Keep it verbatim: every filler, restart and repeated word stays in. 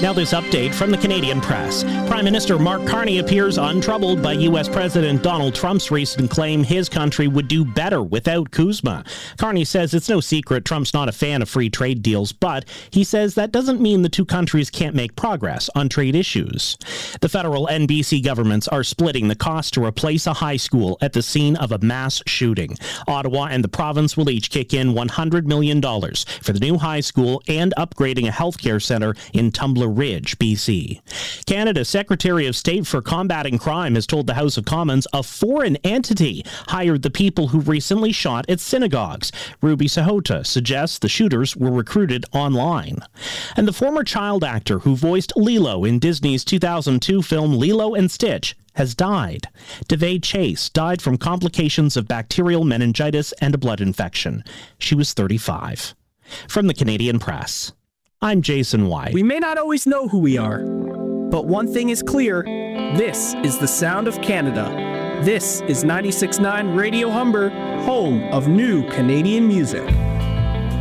Now this update from the Canadian Press. Prime Minister Mark Carney appears untroubled by U S President Donald Trump's recent claim his country would do better without CUSMA. Carney says it's no secret Trump's not a fan of free trade deals, but he says that doesn't mean the two countries can't make progress on trade issues. The federal and B C governments are splitting the cost to replace a high school at the scene of a mass shooting. Ottawa and the province will each kick in one hundred million dollars for the new high school and upgrading a healthcare centre in Tumbler Ridge, B C. Canada's Secretary of State for Combating Crime has told the House of Commons a foreign entity hired the people who recently shot at synagogues. Ruby Sahota suggests the shooters were recruited online. And the former child actor who voiced Lilo in Disney's two thousand two film Lilo and Stitch has died. Davey Chase died from complications of bacterial meningitis and a blood infection. She was thirty-five. From the Canadian Press, I'm Jason White. We may not always know who we are, but one thing is clear. This is the sound of Canada. This is ninety-six point nine Radio Humber, home of new Canadian music.